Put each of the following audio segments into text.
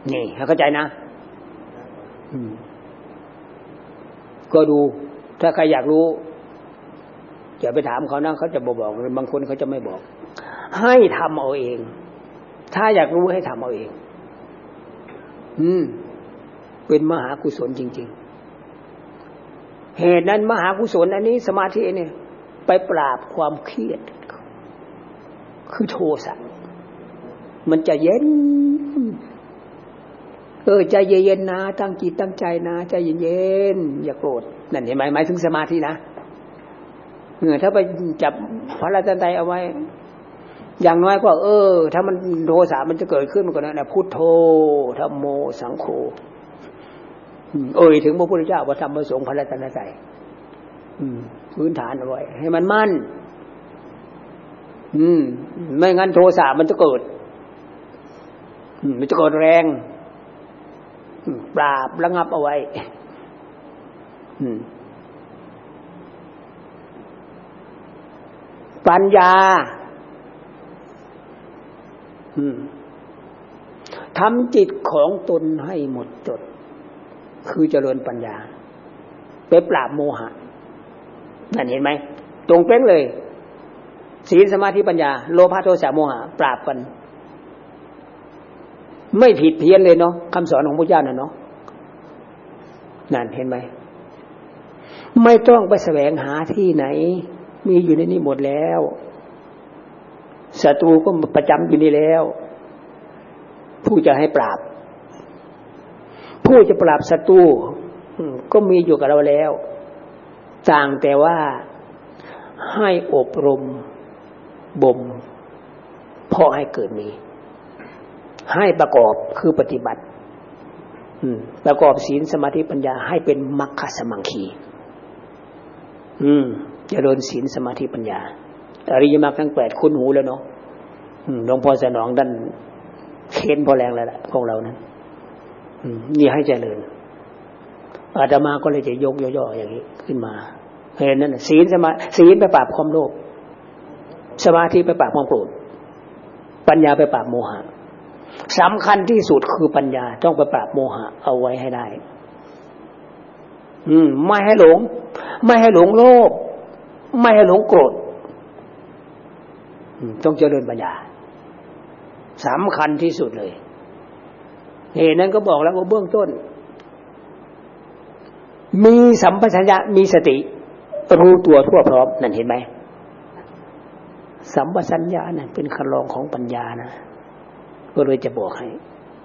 นี่เข้าใจนะก็ดูถ้าใครอยากรู้อย่าไปถามเขานะเขาจะบอกบางคนเขาจะไม่บอกให้ทำเอาเองถ้าอยากรู้ให้ทำเอาเองเป็นมหากุศลจริงๆเหตุนั้นมหากุศลอันนี้สมาธิเนี่ยไปปราบความเครียดคือโทสะมันจะเย็นใจเย็นๆนะตั้งจิตตั้งใจนะใจเย็นๆอย่าโกรธนั่นเห็นไหมหมายถึงสมาธินะถ้าไปจับพระรัตนตรัยเอาไว้อย่างน้อยก็ถ้ามันโทสะมันจะเกิดขึ้นมันก็นั่นแหละพุทโธธัมโมสังโฆถึงพระพุทธเจ้าพระธรรมพระสงฆ์พระรัตนตรัยพื้นฐานเอาไว้ให้มันมั่นไม่งั้นโทสะมันจะเกิดมันจะเกิดแรงปราบระงับเอาไว้ปัญญาทำจิตของตนให้หมดจดคือเจริญปัญญาไปปราบโมหะนั่นเห็นไหมตรงเป๊ะเลยศีลสมาธิปัญญาโลภะโทสะโมหะปราบกันไม่ผิดเพี้ยนเลยเนาะคำสอนของพระเจ้าน่ะเนาะนั่นเห็นไหมไม่ต้องไปแสวงหาที่ไหนมีอยู่ในนี้หมดแล้วศัตรูก็ประจำอยู่นี่แล้วผู้จะให้ปราบผู้จะปราบศัตรูก็มีอยู่กับเราแล้วต่างแต่ว่าให้อบรมบ่มเพาะให้เกิดมีให้ประกอบคือปฏิบัติประกอบศีลสมาธิปัญญาให้เป็นมรรคสมังคีเจริญศีลสมาธิปัญญาอริยมรรคทั้ง8คุ้นหูแล้วเนาะหลวงพ่อสนองดันเค้นพอแรงแล้วล่ะของเรานั้นนี่ให้เจริญอาตมาก็เลยจะยกย่อๆอย่างนี้ขึ้นมาเห็นนั่นศีลไปปราบความโลภสมาธิไปปราบความโกรธปัญญาไปปราบโมหะสำคัญที่สุดคือปัญญาต้องไปปราบโมหะเอาไว้ให้ได้ไม่ให้หลงไม่ให้หลงโลภไม่ให้หลงโกรธต้องเจริญปัญญาสำคัญที่สุดเลยเหตุนั้นก็บอกแล้วว่าเบื้องต้นมีสัมปชัญญะมีสติรู้ตัวทั่วพร้อมนั่นเห็นไหมสัมปชัญญะนั่นเป็นคันลองของปัญญานะก็เลยจะบอกให้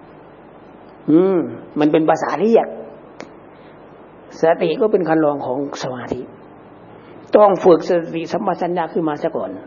มันเป็นภาษาเรียกสติก็เป็นคันลองของสมาธิต้องฝึกสติสัมปชัญญะขึ้นมาซะก่อน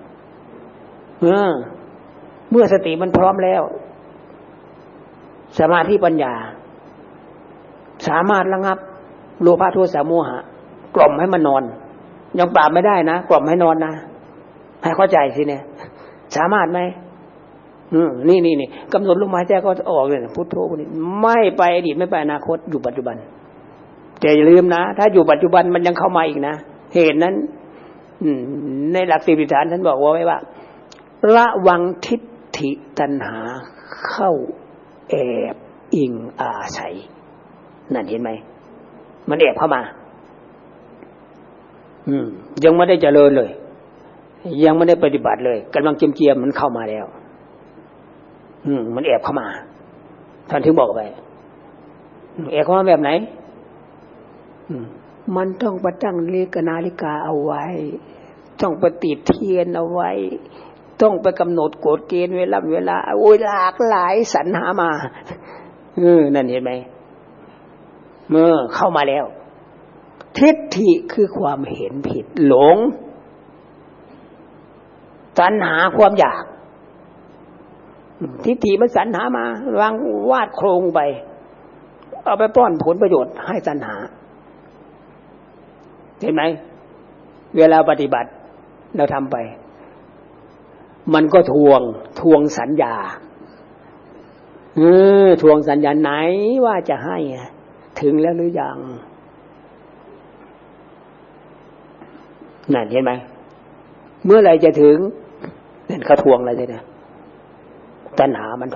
เมื่อสติมันพร้อมแล้วสมาธิปัญญาสามารถระงับโลภะโทสะโมหะกล่อมให้มันนอนยังปราบไม่ได้นะกล่อมให้นอนนะให้เข้าใจสิเนี่ยสามารถไหมนี่กำหนดลมหายใจก็ออกเลยพุทโธนี่ไม่ไปอดีตไม่ไปอนาคตอยู่ปัจจุบันแต่อย่าลืมนะถ้าอยู่ปัจจุบันมันยังเข้ามาอีกนะเหตุนั้นในหลักสิบฐานท่านบอกว่าไว้ว่าระวังทิฏฐิตัณหาเข้าแอบอิงอาศัยนั่นเห็นไหมมันแอบเข้ามายังไม่ได้เจริญเลยยังไม่ได้ปฏิบัติเลยกำลังเจียมมันเข้ามาแล้วมันแอบเข้ามาท่านถึงบอกไปแอบเข้ามาแบบไหนมันต้องไปตั้งนาฬิกาเอาไว้ต้องไปติดเทียนเอาไว้ต้องไปกำหนดกฎเกณฑ์เวลาโอ้ยหลากหลายสรรหามานั่นเห็นไหมเมื่อเข้ามาแล้วทิฏฐิคือความเห็นผิดหลงสรรหาความอยากทิฏฐิมันสรรหามาวางวาดโครงไปเอาไปป้อนผลประโยชน์ให้สรรหาเห็นไหมเวลาปฏิบัติเราทำไปมันก็ทวงสัญญาทวงสัญญาไหนว่าจะให้ถึงแล้วหรือยังนั่นเห็นไหมเมื่อไหร่จะถึงนั่นเขาทวงอะไรเลยนะตัณหามัน